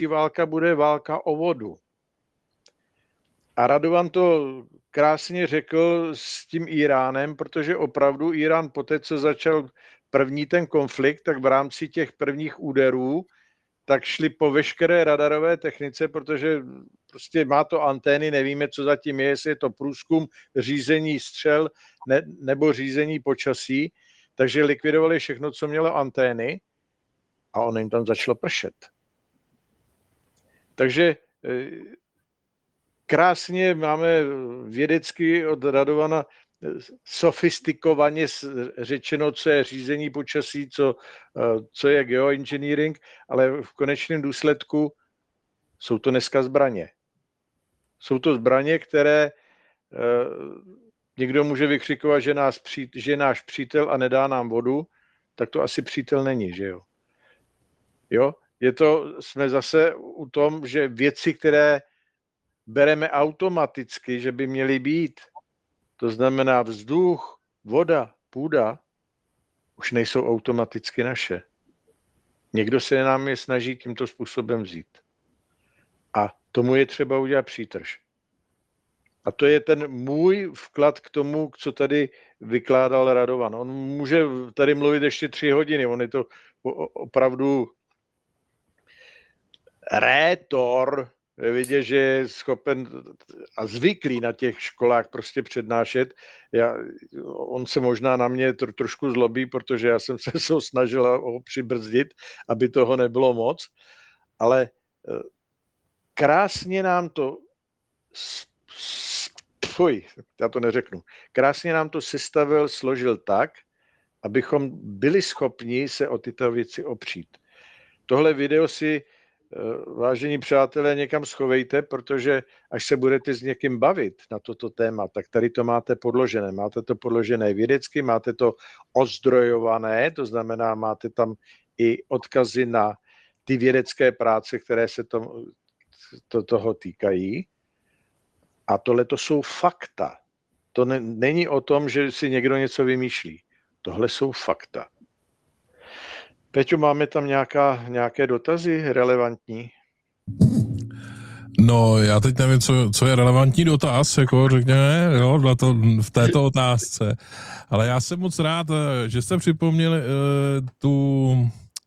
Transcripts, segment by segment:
válka bude válka o vodu. A Radovan to krásně řekl s tím Íránem, protože opravdu Írán poté, co začal první ten konflikt, tak v rámci těch prvních úderů, tak šli po veškeré radarové technice, protože prostě má to antény, nevíme, co zatím je, jestli je to průzkum, řízení střel nebo řízení počasí, takže likvidovali všechno, co mělo antény a on jim tam začalo pršet. Takže krásně máme vědecky od Radovana sofistikovaně řečeno, co je řízení počasí, co je geoengineering, ale v konečném důsledku jsou to dneska zbraně. Jsou to zbraně, které někdo může vykřikovat, že je náš přítel a nedá nám vodu, tak to asi přítel není, že jo? Jo? Jsme zase u tom, že věci, které bereme automaticky, že by měly být, to znamená vzduch, voda, půda, už nejsou automaticky naše. Někdo se nám je snaží tímto způsobem vzít. A tomu je třeba udělat přítrž. A to je ten můj vklad k tomu, co tady vykládal Radovan. On může tady mluvit ještě 3 hodiny, on je to opravdu rétor, vidět, že je schopen a zvyklý na těch školách prostě přednášet. On se možná na mě trošku zlobí, protože já jsem se snažil ho přibrzdit, aby toho nebylo moc, ale krásně nám to já to neřeknu. Krásně nám to sestavil, složil tak, abychom byli schopni se o tyto věci opřít. Tohle video si, vážení přátelé, někam schovejte, protože až se budete s někým bavit na toto téma, tak tady to máte podložené. Máte to podložené vědecky, máte to ozdrojované, to znamená, máte tam i odkazy na ty vědecké práce, které se toho týkají. A tohle to jsou fakta. To není o tom, že si někdo něco vymýšlí. Tohle jsou fakta. Peťo, máme tam nějaké dotazy relevantní? No, já teď nevím, co je relevantní dotaz, jako řekněme, jo, v této otázce. Ale já jsem moc rád, že jste připomněli tu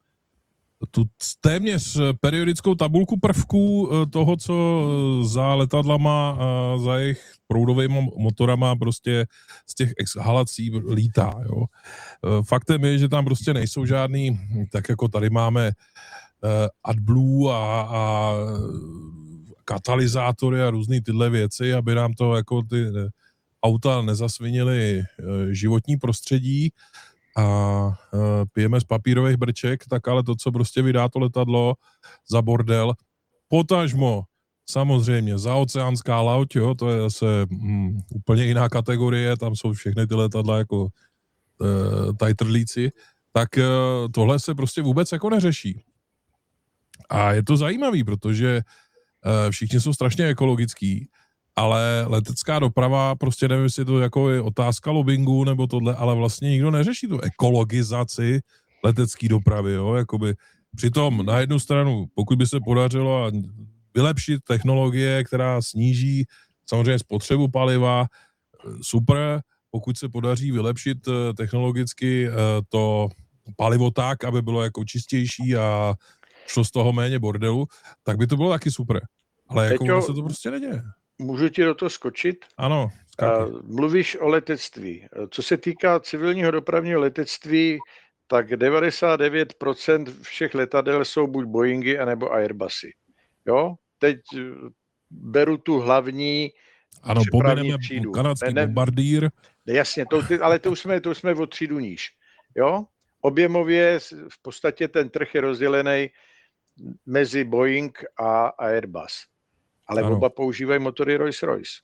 téměř periodickou tabulku prvků toho, co za letadlama, za jejich proudovými motorama prostě z těch exhalací lítá, jo. Faktem je, že tam prostě nejsou žádný, tak jako tady máme AdBlue a katalyzátory a různé tyhle věci, aby nám to jako ty auta nezasvinily životní prostředí a pijeme z papírových brček, tak ale to, co prostě vydá to letadlo za bordel, potažmo samozřejmě zaoceánská loď, jo, to je zase úplně jiná kategorie, tam jsou všechny ty letadla jako tajtrlíci, tak tohle se prostě vůbec jako neřeší. A je to zajímavý, protože všichni jsou strašně ekologický, ale letecká doprava, prostě nevím, jestli to jako je otázka lobbingu nebo tohle, ale vlastně nikdo neřeší tu ekologizaci letecké dopravy, jo, jakoby přitom na jednu stranu, pokud by se podařilo vylepšit technologie, která sníží samozřejmě spotřebu paliva, super, pokud se podaří vylepšit technologicky to palivo tak, aby bylo jako čistější a šlo z toho méně bordelu, tak by to bylo taky super. Ale jako Peťo, se to prostě neděje. Můžu ti do toho skočit? Ano. Mluvíš o letectví. Co se týká civilního dopravního letectví, tak 99% všech letadel jsou buď Boeingy, anebo Airbusy. Jo? Teď beru tu hlavní přepravní třídu. Kanadský bombardýr. Jasně, ale to už jsme o třídu níž. Jo? Objemově v podstatě ten trh je rozdělený mezi Boeing a Airbus. Ale oba používají motory Rolls-Royce.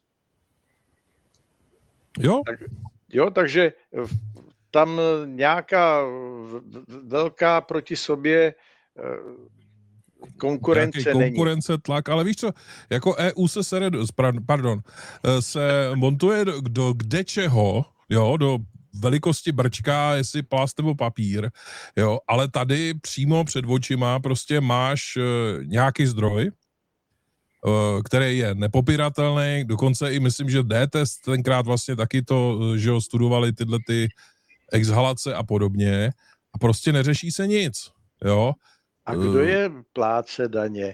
Jo? Takže tam nějaká velká proti sobě konkurence není. Konkurence, tlak, ale víš co, jako EU se montuje do kdečeho, jo, do velikosti brčka, jestli plast nebo papír, jo, ale tady přímo před očima prostě máš nějaký zdroj, který je nepopiratelný, dokonce i myslím, že D-test tenkrát vlastně taky to, že ho studovali tyhle ty exhalace a podobně a prostě neřeší se nic, jo. A kdo je plátce daně?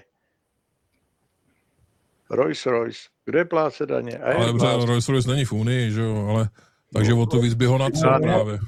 Rolls-Royce. Kdo je plátce daně? Ale Rolls-Royce není v Unii, že jo, ale takže o to víc by ho natřel právě.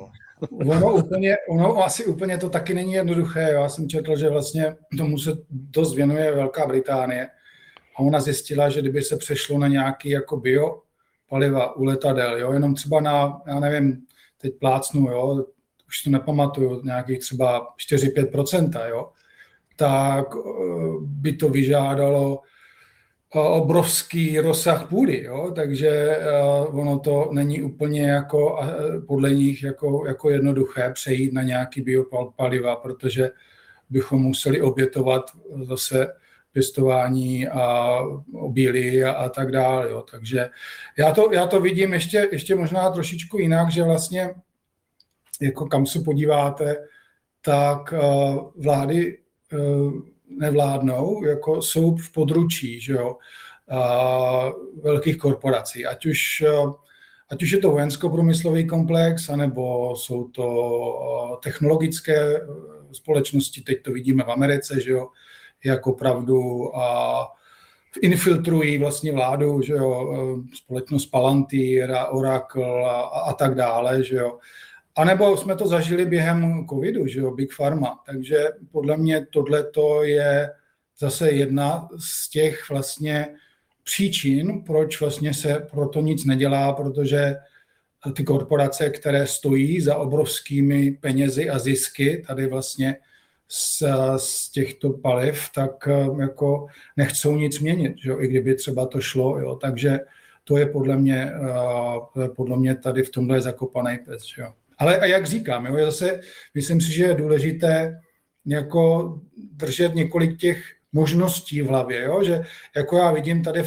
Ono asi úplně to taky není jednoduché. Já jsem četl, že vlastně tomu se dost věnuje Velká Británie. A ona zjistila, že kdyby se přešlo na nějaký jako biopaliva u letadel, jo, jenom třeba na, já nevím, teď plácnu, jo, už to nepamatuju, nějakých třeba 4-5%, jo, tak by to vyžádalo obrovský rozsah půdy, jo, takže ono to není úplně jako podle nich jako jednoduché přejít na nějaký biopaliva, protože bychom museli obětovat zase pěstování a obilí a tak dále. Jo. Takže já to vidím ještě možná trošičku jinak, že vlastně jako kam se podíváte, tak vlády nevládnou, jako jsou v područí, že jo, velkých korporací. Ať už je to vojensko-průmyslový komplex, anebo jsou to technologické společnosti, teď to vidíme v Americe, že jo, jak opravdu infiltrují vlastně vládu, že jo, společnost Palantir, Oracle a tak dále, že jo. A nebo jsme to zažili během covidu, že jo, Big Pharma. Takže podle mě tohleto je zase jedna z těch vlastně příčin, proč vlastně se proto nic nedělá, protože ty korporace, které stojí za obrovskými penězi a zisky, tady vlastně z těchto paliv, tak jako nechcou nic měnit, že jo? I kdyby třeba to šlo. Jo? Takže to je podle mě tady v tomhle zakopaný pes. Jo? Ale a jak říkám, jo? Zase myslím si, že je důležité jako držet několik těch možností v hlavě. Jo? Že jako já vidím tady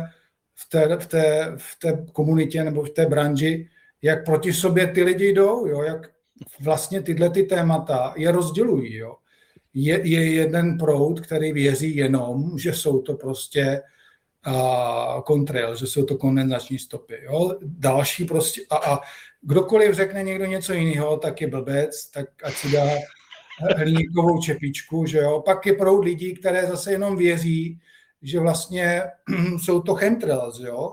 v té komunitě nebo v té branži, jak proti sobě ty lidi jdou, jo? Jak vlastně tyhle ty témata je rozdělují. Jo? Je jeden proud, který věří jenom, že jsou to prostě contrail, že jsou to kondenzační stopy. Jo? Další prostě a kdokoliv řekne někdo něco jiného, tak je blbec, tak ať si dá hliníkovou čepičku, že jo. Pak je proud lidí, které zase jenom věří, že vlastně jsou to chemtrails, jo.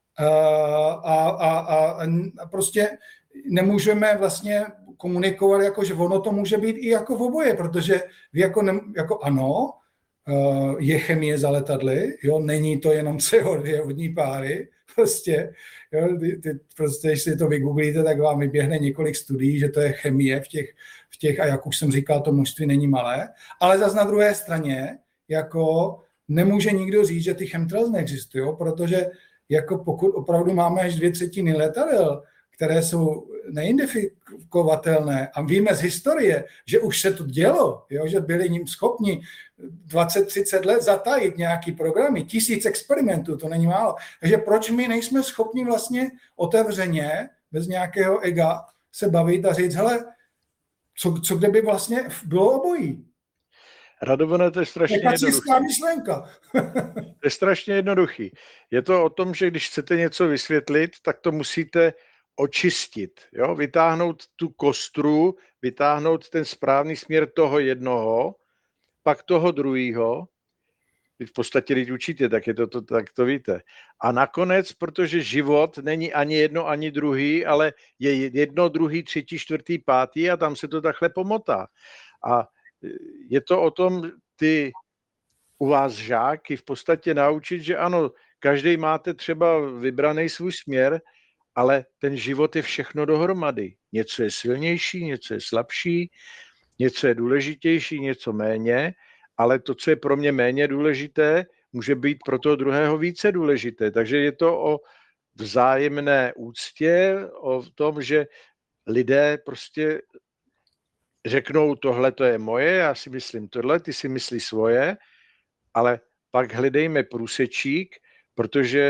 A prostě nemůžeme vlastně komunikovat, jako, že ono to může být i jako v oboje, protože vy jako ano, je chemie za letadly, jo, není to jenom CO2 vodní páry, prostě, jo, prostě, když si to vygooglíte, tak vám vyběhne několik studií, že to je chemie v těch a jak už jsem říkal, to množství není malé, ale zase na druhé straně, jako nemůže nikdo říct, že ty chemtrails neexistují, protože jako pokud opravdu máme až 2/3 letadel, které jsou neidentifikovatelné a víme z historie, že už se to dělo, jo, že byli ním schopni 20-30 let zatajit nějaký programy, 1000 experimentů, to není málo. Takže proč my nejsme schopni vlastně otevřeně, bez nějakého ega, se bavit a říct, hele, co kdyby vlastně bylo obojí? Radovane, to je strašně jednoduchý. Myšlenka. To je strašně jednoduchý. Je to o tom, že když chcete něco vysvětlit, tak to musíte očistit, jo? Vytáhnout tu kostru, vytáhnout ten správný směr toho jednoho, pak toho druhého. Vy v podstatě, když učíte, tak to víte. A nakonec, protože život není ani jedno, ani druhý, ale je jedno, druhý, třetí, čtvrtý, pátý a tam se to takhle pomotá. A je to o tom ty u vás žáky v podstatě naučit, že ano, každý máte třeba vybraný svůj směr, ale ten život je všechno dohromady. Něco je silnější, něco je slabší, něco je důležitější, něco méně, ale to, co je pro mě méně důležité, může být pro toho druhého více důležité. Takže je to o vzájemné úctě, o tom, že lidé prostě řeknou, tohle to je moje, já si myslím tohle, ty si myslí svoje, ale pak hledejme průsečík, protože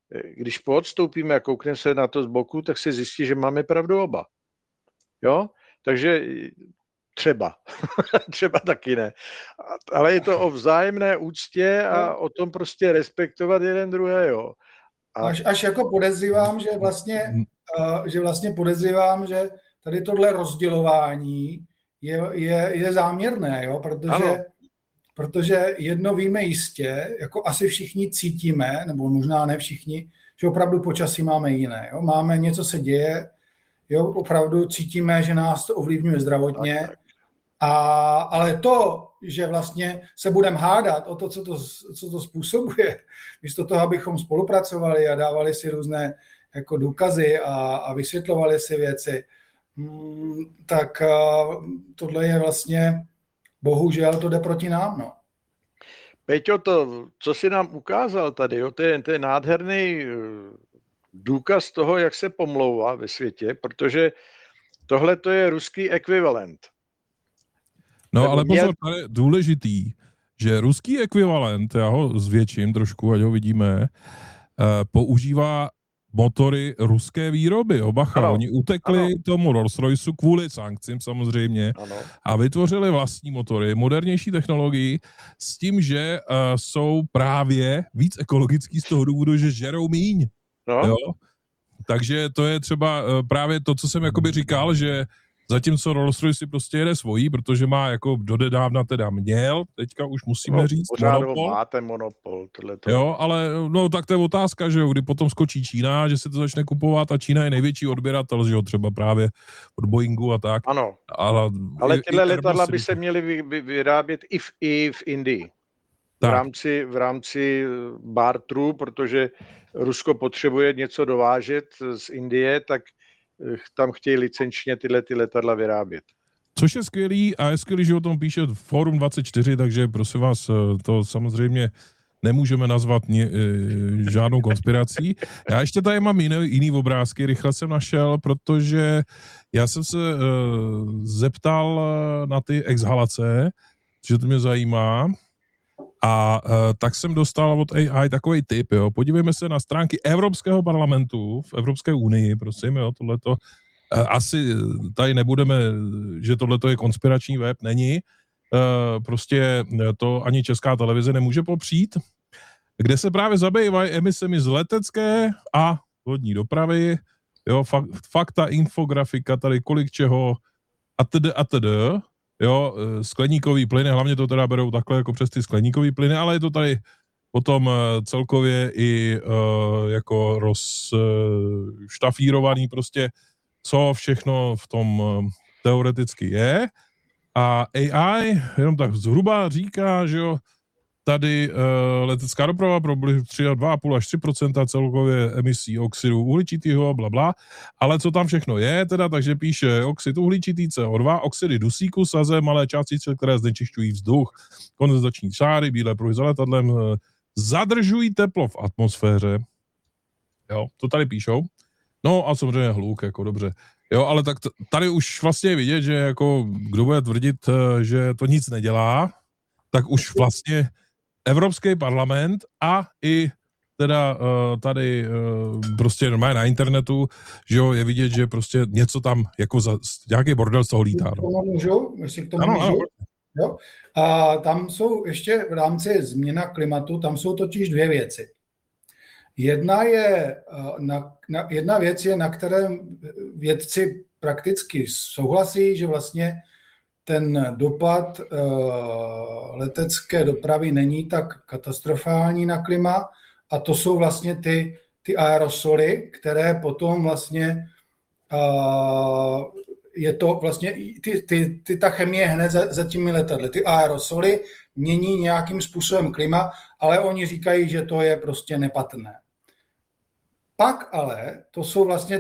když poodstoupíme a koukneme se na to z boku, tak se zjistí, že máme pravdu oba. Jo? Takže třeba. Třeba taky ne. Ale je to o vzájemné úctě a o tom prostě respektovat jeden druhého. Až jako podezřívám, že vlastně podezřívám, že tady tohle rozdělování je záměrné, jo? Protože jedno víme jistě, jako asi všichni cítíme, nebo možná ne všichni, že opravdu počasí máme jiné. Jo? Máme něco se děje, jo? Opravdu cítíme, že nás to ovlivňuje zdravotně, tak. Ale to, že vlastně se budeme hádat o to, co to způsobuje, místo toho, abychom spolupracovali a dávali si různé jako důkazy a vysvětlovali si věci, tak tohle je vlastně, bohužel, to jde proti nám. No. Peťo, to, co jsi nám ukázal tady, jo, to je nádherný důkaz toho, jak se pomlouvá ve světě, protože tohle to je ruský ekvivalent. No, ale pozor, tady je důležitý, že ruský ekvivalent, já ho zvětším trošku, ať ho vidíme, používá motory ruské výroby. Bacha, oni utekli tomu Rolls-Royceu kvůli sankcím samozřejmě a vytvořili vlastní motory, modernější technologii s tím, že jsou právě víc ekologický z toho důvodu, že žerou míň. Jo? Takže to je třeba právě to, co jsem jakoby říkal, že zatímco Rolls-Royce si prostě jede svojí, protože má jako dodedávna teda měl, teďka už musíme říct monopol. Máte monopol. Tohleto. Jo, ale no tak to je otázka, že jo, kdy potom skočí Čína, že se to začne kupovat a Čína je největší odběratel, že jo, třeba právě od Boeingu a tak. Ano, ale tyhle letadla by se měly vyrábět i v Indii. V rámci barteru, protože Rusko potřebuje něco dovážet z Indie, tak tam chtějí licenčně tyhle letadla vyrábět. Což je skvělý a je skvělý, že o tom píše Forum 24, takže prosím vás, to samozřejmě nemůžeme nazvat žádnou konspirací. Já ještě tady mám jiný obrázky, rychle jsem našel, protože já jsem se zeptal na ty exhalace, že to mě zajímá. A tak jsem dostal od AI takový tip, jo. Podívejme se na stránky Evropského parlamentu v Evropské unii, prosím, jo, tohleto. Asi tady nebudeme, že tohleto je konspirační web, není. Prostě to ani Česká televize nemůže popřít, kde se právě zabývají emisemi z letecké a lodní dopravy, jo, fakta, infografika, tady kolik čeho atd. Jo, skleníkový plyny, hlavně to teda berou takhle jako přes ty skleníkový plyny, ale je to tady potom celkově i jako rozštafírovaný prostě, co všechno v tom teoreticky je. A AI jenom tak zhruba říká, že jo, tady letecká doprava pro 2,5 až 3% celkově emisí oxidu uhličitého, blabla, ale co tam všechno je, teda, takže píše oxid uhličitý, CO2, oxidy dusíku, saze, malé částice, které znečišťují vzduch, kondenzační čáry, bílé pruhy za letadlem, zadržují teplo v atmosféře, jo, to tady píšou, no a samozřejmě hluk, jako dobře, jo, ale tak tady už vlastně je vidět, že jako kdo bude tvrdit, že to nic nedělá, tak už vlastně Evropský parlament a i teda tady prostě normálně na internetu, že jo, je vidět, že prostě něco tam jako nějaký bordel z toho lítá. No. Jestli k tomu můžu? Jo? A tam jsou ještě v rámci změna klimatu, tam jsou totiž dvě věci. Jedna věc je, na kterém vědci prakticky souhlasí, že vlastně ten dopad letecké dopravy není tak katastrofální na klima a to jsou vlastně ty aerosoly, které potom vlastně je to vlastně ta chemie hned za těmi letadly. Ty aerosoly mění nějakým způsobem klima, ale oni říkají, že to je prostě nepatrné. Pak ale, to jsou vlastně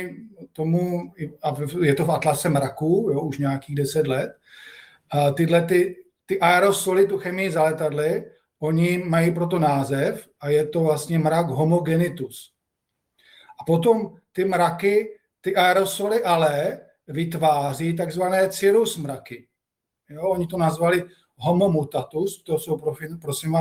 a je to v atlase mraků, jo, už nějakých 10 let, a tyhle ty aerosoly, tu chemii za letadly, oni mají proto název a je to vlastně mrak homogenitus. A potom ty mraky, ty aerosoly ale vytváří takzvané cirrus mraky. Jo, oni to nazvali homomutatus, to jsou prosím vás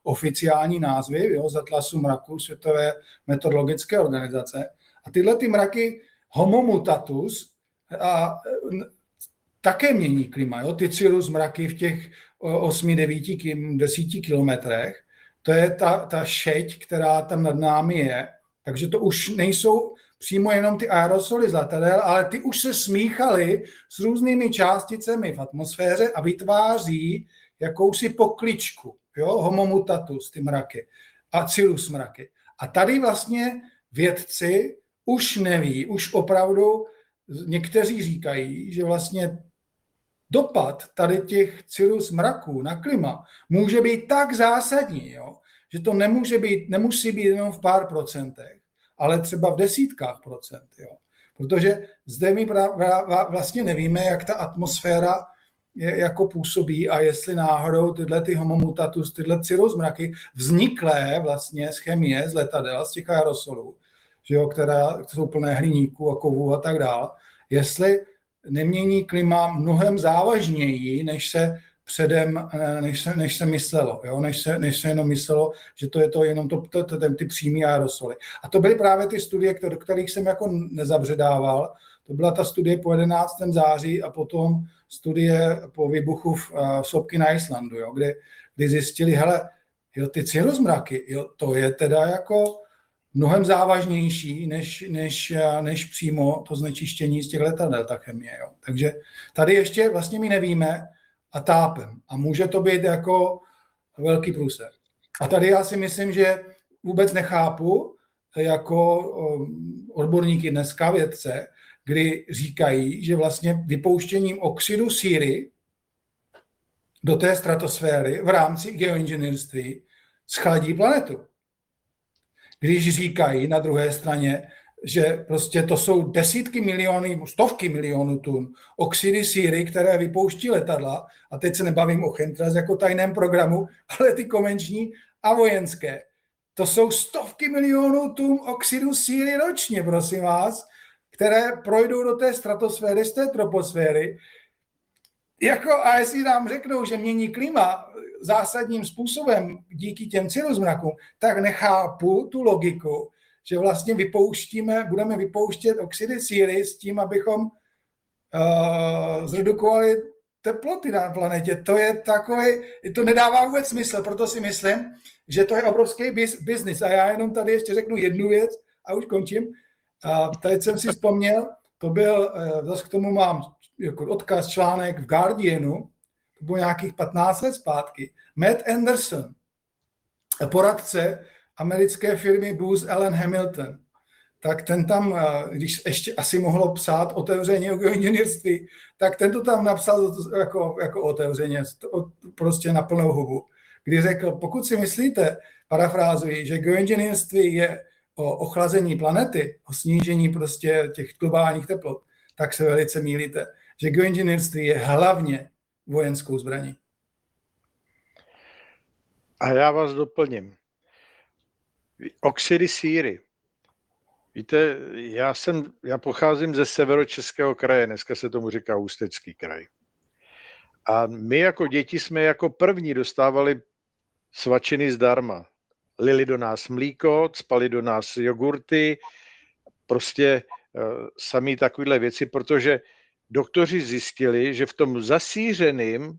oficiální názvy, jo, z Atlasu mraku Světové meteorologické organizace. A tyhle ty mraky Homo mutatus a také mění klima. Jo? Ty cirrus mraky v těch 8, 9, 10 kilometrech, to je ta šeť, která tam nad námi je. Takže to už nejsou přímo jenom ty aerosoly z letadel, ale ty už se smíchaly s různými částicemi v atmosféře a vytváří jakousi pokličku. Jo? Homo mutatus, ty mraky a cirrus mraky. A tady vlastně vědci už neví, už opravdu někteří říkají, že vlastně dopad tady těch cirrus mraků na klima může být tak zásadní, jo, že to nemusí být jenom v pár procentech, ale třeba v desítkách procent. Jo. Protože zde my vlastně nevíme, jak ta atmosféra jako působí a jestli náhodou tyhle ty Homo mutatus, tyhle cirrus mraky vzniklé vlastně z chemie, z letadel, z těch aerosolů, že jo, která jsou plné hliníků a kovů a tak dále, jestli nemění klima mnohem závažněji, než se předem, než se myslelo, jo? Než se jenom myslelo, že to je to jenom ty přímý aerosoly. A to byly právě ty studie, do kterých jsem jako nezabředával. To byla ta studie po 11. září a potom studie po výbuchu v sopky na Islandu, jo? Kdy zjistili, hele, jo, ty cirrus mraky, jo, to je teda jako mnohem závažnější než přímo to znečištění z těch letadel, ta chemie. Jo. Takže tady ještě vlastně my nevíme a tápem. A může to být jako velký průser. A tady já si myslím, že vůbec nechápu jako odborníky dneska, vědce, kdy říkají, že vlastně vypouštěním oxidu síry do té stratosféry v rámci geoinženýrství schladí planetu. Když říkají na druhé straně, že prostě to jsou desítky milionů, stovky milionů tun oxidy síry, které vypouští letadla, a teď se nebavím o chemtrails jako tajném programu, ale ty konvenční a vojenské. To jsou stovky milionů tun oxidu síry ročně, prosím vás, které projdou do té stratosféry, z té troposféry. Jako, a jestli nám řeknou, že mění klima zásadním způsobem díky těm cirrus mrakům, tak nechápu tu logiku, že vlastně budeme vypouštět oxidy síry s tím, abychom zredukovali teploty na planetě. To je to nedává vůbec smysl, proto si myslím, že to je obrovský biznis. A já jenom tady ještě řeknu jednu věc a už končím. Tady jsem si vzpomněl, to byl, zase k tomu mám jako odkaz, článek v Guardianu, to bylo nějakých 15 let zpátky, Matt Anderson, poradce americké firmy Booz Allen Hamilton, tak ten tam, když ještě asi mohlo psát otevřeně o geoinženýrství, tak ten to tam napsal jako otevřeně, prostě na plnou hubu, kdy řekl, pokud si myslíte, parafrázuji, že geoinženýrství je o ochlazení planety, o snížení prostě těch globálních teplot, tak se velice mýlíte, že geoinženýrství je hlavně vojenskou zbraní. A já vás doplním. Oxidy síry. Víte, já pocházím ze Severočeského kraje, dneska se tomu říká Ústecký kraj. A my jako děti jsme jako první dostávali svačiny zdarma. Lili do nás mlíko, cpali do nás jogurty, prostě samý takovéhle věci, protože doktoři zjistili, že v tom zasířeném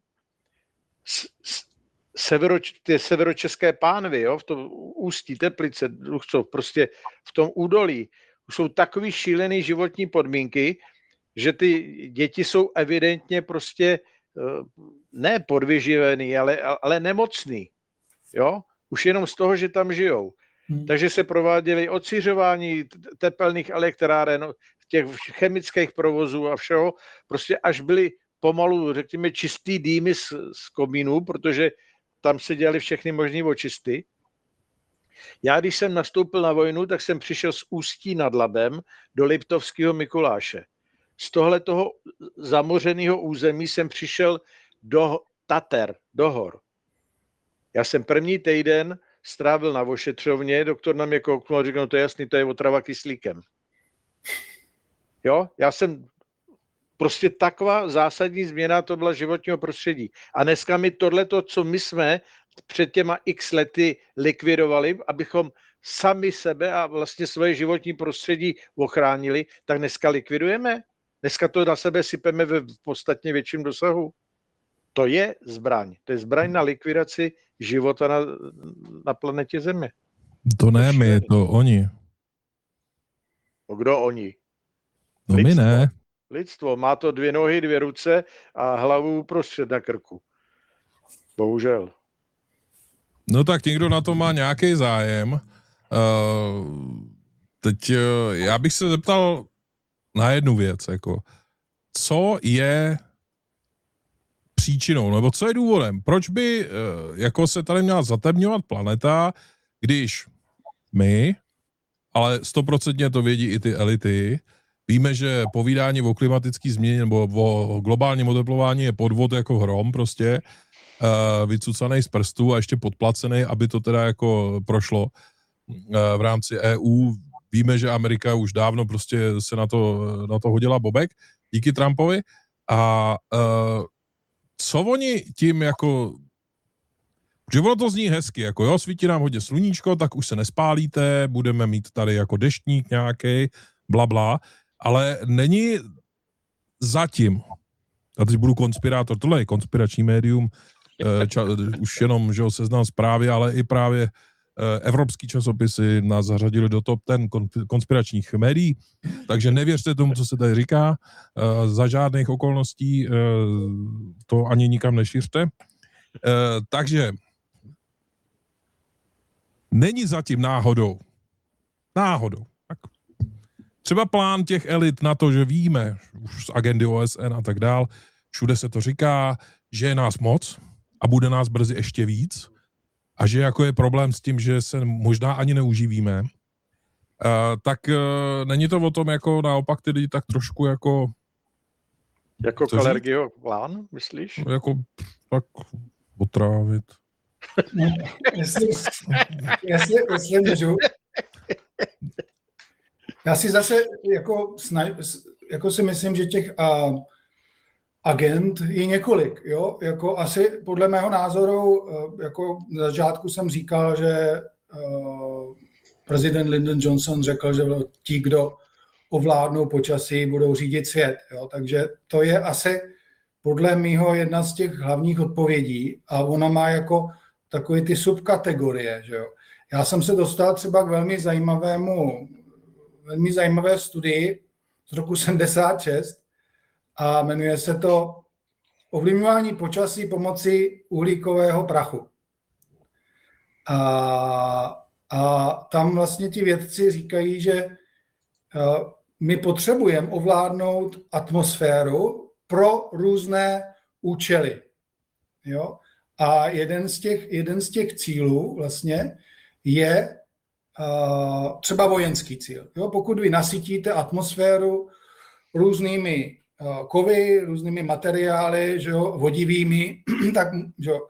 severočeské pánvi, jo, v tom Ústí, Teplice, Duchcov, prostě v tom údolí jsou takový šílený životní podmínky, že ty děti jsou evidentně prostě ne podvyživený, ale nemocný. Jo? Už jenom z toho, že tam žijou. Takže se prováděly odsiřování tepelných elektráren, těch chemických provozů a všeho, prostě až byly pomalu, řekněme, čistý dýmy z komínů, protože tam se dělaly všechny možné očisty. Já, když jsem nastoupil na vojnu, tak jsem přišel z Ústí nad Labem do Liptovského Mikuláše. Z tohletoho zamořeného území jsem přišel do Tater, do hor. Já jsem první týden strávil na ošetřovně, doktor na mě kouknul a říkal, no to je jasný, to je otrava kyslíkem. Jo, já jsem prostě taková zásadní změna, to byla životního prostředí. A dneska my tohleto, co my jsme, před těma x lety likvidovali, abychom sami sebe a vlastně svoje životní prostředí ochránili, tak dneska likvidujeme. Dneska to na sebe sypeme v podstatně větším dosahu. To je zbraň. To je zbraň na likvidaci života na planetě Země. To ne my, to oni. No kdo oni? No my ne. Lidstvo. Má to 2 nohy, 2 ruce a hlavu uprostřed na krku. Bohužel. No tak někdo na to má nějaký zájem. Teď já bych se zeptal na jednu věc, jako co je příčinou, nebo co je důvodem, proč by jako se tady měla zatemňovat planeta, když my, ale 100% to vědí i ty elity, víme, že povídání o klimatické změně nebo o globálním oteplování je podvod jako hrom prostě, vycucanej z prstů a ještě podplacený, aby to teda jako prošlo v rámci EU. Víme, že Amerika už dávno prostě se na to hodila bobek díky Trumpovi a co oni tím jako, že ono to zní hezky, jako jo, svítí nám hodně sluníčko, tak už se nespálíte, budeme mít tady jako deštník nějaký, blabla, ale není zatím, a teď budu konspirátor, tohle je konspirační médium, už jenom, že ho Seznam Zprávy, ale i právě evropský časopisy nás zařadili do top 10 konspiračních médií, takže nevěřte tomu, co se tady říká, za žádných okolností to ani nikam nešířte. Takže není zatím náhodou, tak třeba plán těch elit na to, že víme už z agendy OSN a tak dál, všude se to říká, že je nás moc a bude nás brzy ještě víc a že jako je problém s tím, že se možná ani neuživíme, tak není to o tom jako naopak ty lidi tak trošku jako... Jako Kalergiho plán, myslíš? Jako tak otrávit. Jestli můžu. Já si zase jako si myslím, že těch agent je několik. Jo? Jako asi podle mého názoru, jako na začátku jsem říkal, že prezident Lyndon Johnson řekl, že ti, kdo ovládnou počasí, budou řídit svět. Jo? Takže to je asi podle mého jedna z těch hlavních odpovědí a ona má jako takové ty subkategorie. Že jo? Já jsem se dostal třeba k velmi zajímavé studii z roku 76 a jmenuje se to Ovlivňování počasí pomocí uhlíkového prachu. A tam vlastně ti vědci říkají, že my potřebujeme ovládnout atmosféru pro různé účely. Jo? A jeden z těch cílů vlastně je třeba vojenský cíl. Jo? Pokud vy nasytíte atmosféru různými kovy, různými materiály, že jo, vodivými, tak že jo,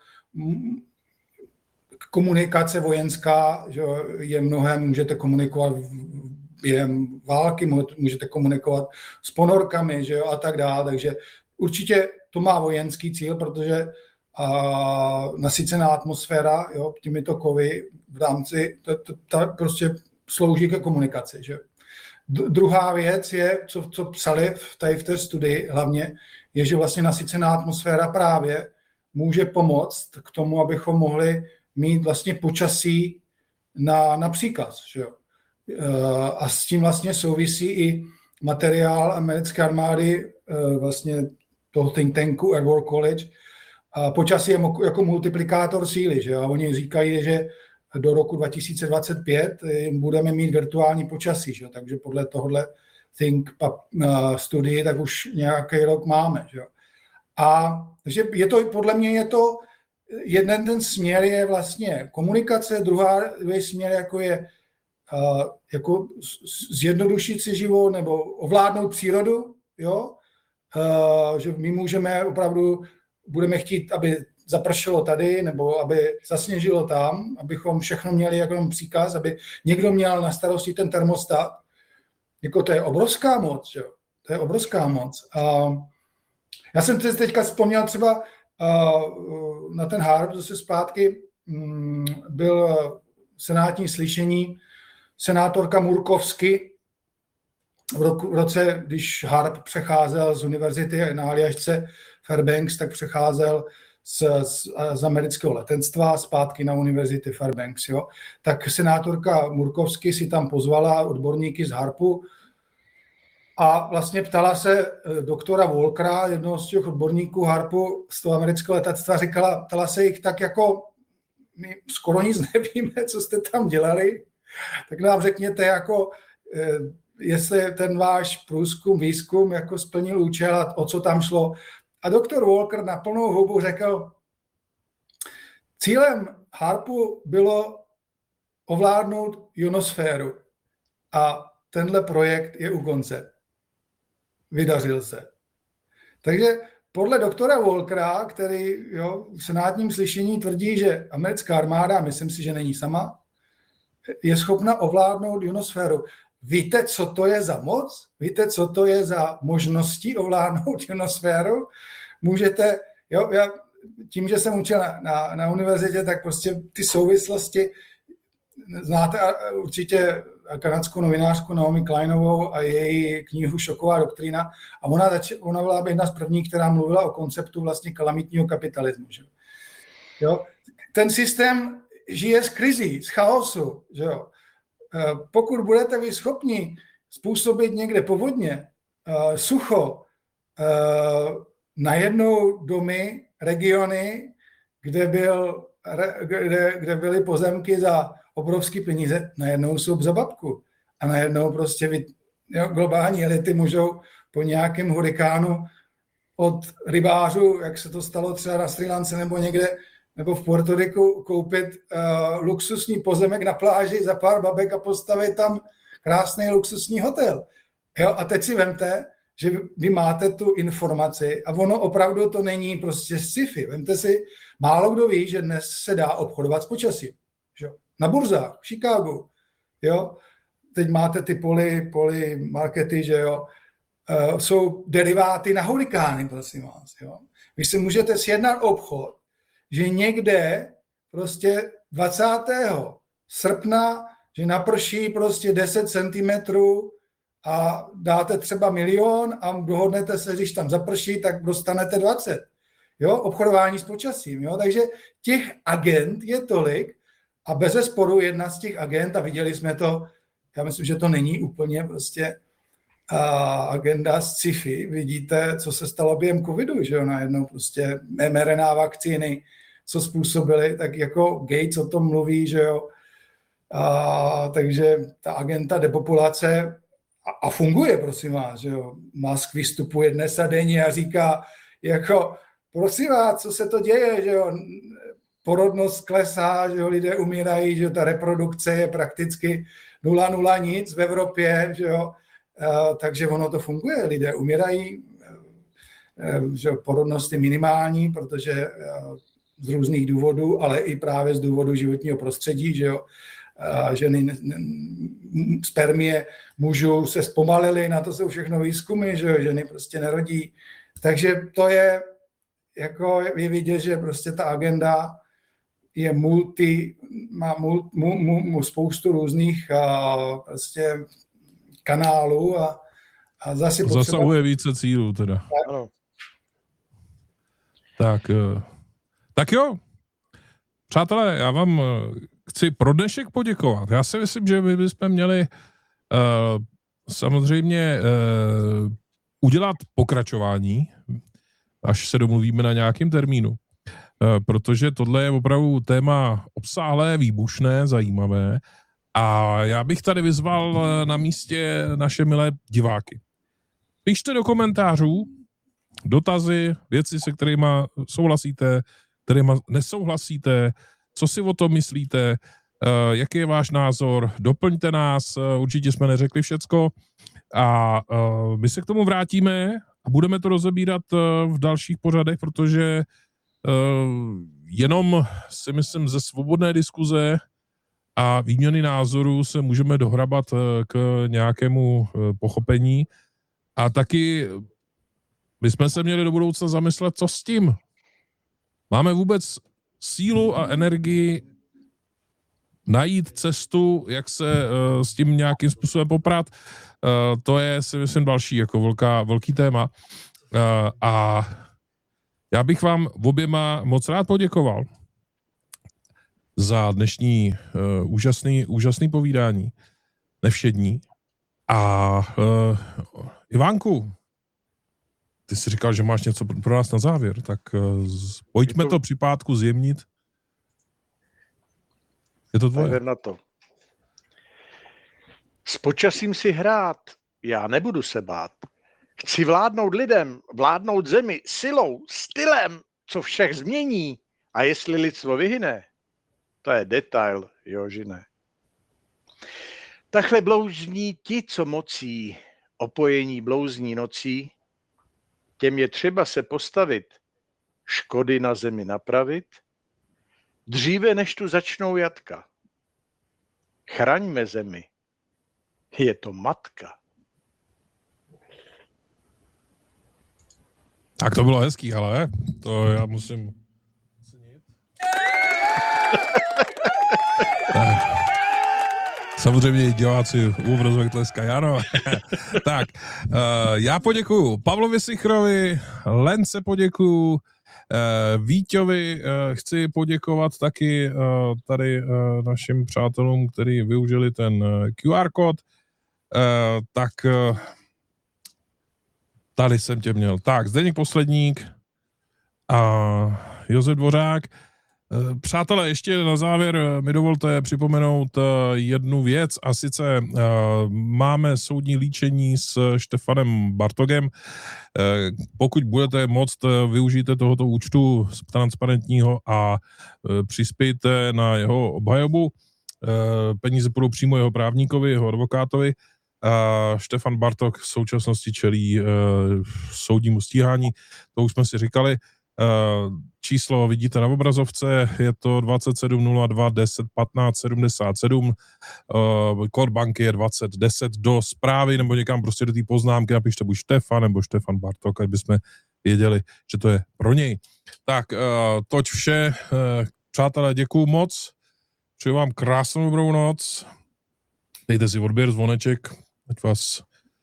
komunikace vojenská, že jo, je mnohem, můžete komunikovat během války, můžete komunikovat s ponorkami, že jo, a tak dále, takže určitě to má vojenský cíl, protože nasycená atmosféra, jo, těmito kovy v rámci, ta prostě slouží ke komunikaci, že jo. Druhá věc je, co psali v té studii hlavně, je, že vlastně nasycená atmosféra právě může pomoct k tomu, abychom mohli mít vlastně počasí na příkaz. Že jo? A s tím vlastně souvisí i materiál americké armády, vlastně toho think tanku Air War College. A počasí je jako multiplikátor síly. Že jo? A oni říkají, že do roku 2025 budeme mít virtuální počasí, že? Takže podle tohohle Think studii, tak už nějaký rok máme. Že? A takže podle mě je to, jeden ten směr je vlastně komunikace, druhý směr jako je jako zjednodušit si život nebo ovládnout přírodu, jo? Že my můžeme opravdu, budeme chtít, aby zapršelo tady, nebo aby zasněžilo tam, abychom všechno měli jako příkaz, aby někdo měl na starosti ten termostat. Jako to je obrovská moc, jo? To je obrovská moc. Já jsem teďka vzpomněl třeba na ten HAARP zase zpátky, byl senátní slyšení senátorka Murkowski v roce, když Harp přecházel z univerzity na Aljašce Fairbanks, tak přecházel z amerického letenstva zpátky na univerzity Fairbanks. Jo. Tak senátorka Murkowski si tam pozvala odborníky z Harpu a vlastně ptala se doktora Walkera, jednoho z těch odborníků Harpu z toho amerického letectva, ptala se jich tak jako, my skoro nic nevíme, co jste tam dělali, tak nám řekněte jako, jestli ten váš průzkum, výzkum jako splnil účel a o co tam šlo. A doktor Walker na plnou hubu řekl, cílem Harpu bylo ovládnout ionosféru a tenhle projekt je u konce. Vydařil se. Takže podle doktora Walkera, který v senátním slyšení tvrdí, že americká armáda, myslím si, že není sama, je schopna ovládnout ionosféru. Víte, co to je za moc? Víte, co to je za možnosti ovládnout ionosféru? Můžete, já tím, že jsem učil na univerzitě, tak prostě ty souvislosti znáte určitě kanadskou novinářku Naomi Kleinovou a její knihu Šoková doktrína. A ona byla jedna z prvních, která mluvila o konceptu vlastně kalamitního kapitalismu. Že? Jo? Ten systém žije z krizí, z chaosu. Že jo? Pokud budete vy schopni způsobit někde povodně, sucho, najednou domy, regiony, kde byly pozemky za obrovský peníze, najednou jsou za babku. A najednou prostě globální elity můžou po nějakém hurikánu od rybářů, jak se to stalo třeba na Srí Lance nebo někde, nebo v Puerto Riku, koupit luxusní pozemek na pláži za pár babek a postavit tam krásný luxusní hotel. Jo? A teď si vemte, že vy máte tu informaci a ono opravdu to není prostě sci-fi. Vemte si, málo kdo ví, že dnes se dá obchodovat s počasím. Že? Na burzách, v Chicagu. Jo? Teď máte ty polymarkety, že jo? Jsou deriváty na hurikány, prosím vás. Jo? Vy si můžete sjednat obchod, že někde prostě 20. srpna, že naprší prostě 10 cm a dáte třeba 1 000 000 a dohodnete se, když tam zaprší, tak dostanete 20. Jo, obchodování s počasím. Jo? Takže těch agent je tolik a bezesporu jedna z těch agent, a viděli jsme to, já myslím, že to není úplně prostě agenda z sci-fi. Vidíte, co se stalo během covidu, že jo, najednou prostě mRNA vakcíny, co způsobily, tak jako Gates o tom mluví, že jo. Takže ta agenda depopulace a funguje, prosím vás, že jo. Musk vystupuje dnes a denně a říká, jako, prosím vás, co se to děje, že jo. Porodnost klesá, že jo, lidé umírají, že jo, ta reprodukce je prakticky 0,0 nic v Evropě, že jo. Takže ono to funguje, lidé umírají, že porodnost je minimální, protože z různých důvodů, ale i právě z důvodu životního prostředí, že jo, ženy, spermie mužů se zpomalily, na to jsou všechno výzkumy, že jo, ženy prostě nerodí. Takže to je, jako je vidět, že prostě ta agenda je má spoustu různých prostě kanálů a zase zasahuje více cílů teda. Ano. Tak jo. Přátelé, já vám chci pro dnešek poděkovat. Já si myslím, že my bychom měli samozřejmě udělat pokračování, až se domluvíme na nějakém termínu. Protože tohle je opravdu téma obsáhlé, výbušné, zajímavé. A já bych tady vyzval na místě naše milé diváky. Pište do komentářů dotazy, věci, se kterými souhlasíte, kterými nesouhlasíte, co si o tom myslíte, jaký je váš názor, doplňte nás, určitě jsme neřekli všecko a my se k tomu vrátíme a budeme to rozebírat v dalších pořadech, protože jenom si myslím ze svobodné diskuze a výměny názorů se můžeme dohrabat k nějakému pochopení a taky bychom se měli do budoucna zamyslet, co s tím. Máme vůbec sílu a energii najít cestu, jak se s tím nějakým způsobem poprat. To je, si myslím, další jako velký téma. A já bych vám oběma moc rád poděkoval za dnešní úžasný povídání, nevšední. A Ivánku, ty jsi říkal, že máš něco pro nás na závěr, tak pojďme to při pátku zjemnit. Je to tvoje. Na to. S počasím si hrát, já nebudu se bát. Chci vládnout lidem, vládnout zemi, silou, stylem, co všech změní. A jestli lidstvo vyhyne, to je detail, Jožine. Takhle blouzní ti, co mocí, opojení blouzní nocí, těm je třeba se postavit, škody na zemi napravit, dříve než tu začnou jatka. Chraňme zemi, je to matka. Tak to bylo hezký, ale to já musím... Tak. Samozřejmě diváci u obrazovek tleskají, ano. Tak, já poděkuju Pavlovi Sichrovi, Lence poděkuju, Víťovi chci poděkovat taky tady našim přátelům, kteří využili ten QR kód. Tak tady jsem tě měl. Tak, Zdeněk Posledník a Josef Dvořák. Přátelé, ještě na závěr mi dovolte připomenout jednu věc, a sice máme soudní líčení s Štefanem Bartogem. Pokud budete moct, využijte tohoto účtu transparentního a přispějte na jeho obhajobu. Peníze půjdou přímo jeho právníkovi, jeho advokátovi. Štefan Bartok v současnosti čelí soudnímu stíhání, to už jsme si říkali. Číslo vidíte na obrazovce, je to 2702 10 15 77, kód banky je 2010, do zprávy nebo někam prostě do té poznámky napište buď Štefan nebo Štefan Bartok, aby jsme věděli, že to je pro něj. Tak, toť vše, přátelé, děkuju moc, přeju vám krásnou dobrou noc, dejte si odběr, zvoneček, ať vás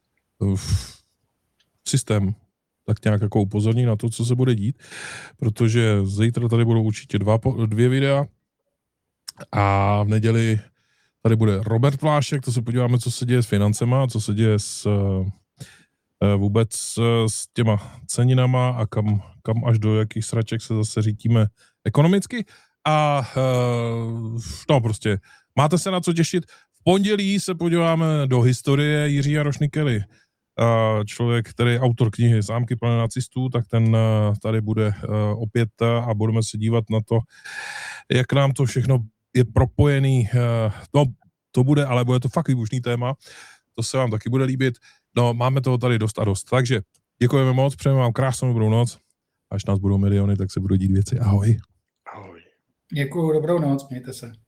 systém tak nějak jako upozorní na to, co se bude dít, protože zítra tady budou určitě dvě videa a v neděli tady bude Robert Vlášek, to se podíváme, co se děje s financema, co se děje vůbec s těma ceninama a kam až do jakých sraček se zase řítíme ekonomicky a no prostě máte se na co těšit. V pondělí se podíváme do historie Jiří Jarošny Kelly. Člověk, který je autor knihy Zámky plné nacistů, tak ten tady bude opět a budeme se dívat na to, jak nám to všechno je propojený. No, to bude, ale bude to fakt výbušný téma. To se vám taky bude líbit. No, máme toho tady dost a dost. Takže děkujeme moc, přejeme vám krásnou dobrou noc. Až nás budou miliony, tak se budou dít věci. Ahoj. Ahoj. Děkuju, dobrou noc, mějte se.